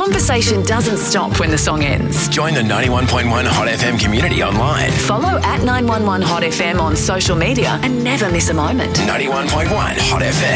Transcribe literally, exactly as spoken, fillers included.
conversation doesn't stop when the song ends. Join the ninety-one point one Hot F M community online. Follow at nine one one Hot F M on social media and never miss a moment. ninety-one point one Hot F M.